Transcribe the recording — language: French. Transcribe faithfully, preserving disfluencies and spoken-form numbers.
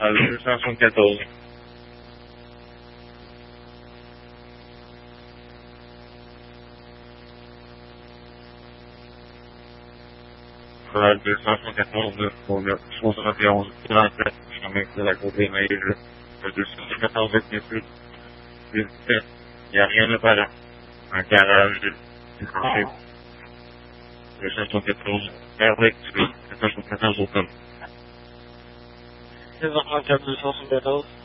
à deux cent soixante-quatorze. À deux cent soixante-quatorze pour le soixante et onze trente-sept, chemin de la côte des Neiges, le deux cent soixante-quatorze bien sûr. Il n'y a rien de parlant. Un garage, du marché, deux cent soixante-quatorze, R V, deux cent soixante-quatorze au com. deux cent soixante-quatorze.